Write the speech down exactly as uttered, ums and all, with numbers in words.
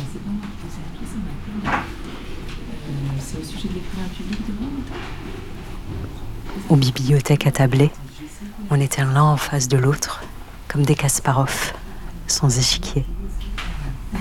c'est pas moi qui posais la question, euh, c'est au sujet de l'écrivain public de Rome. Aux bibliothèques attablées, on était l'un en face de l'autre, comme des Kasparov, sans échiquier.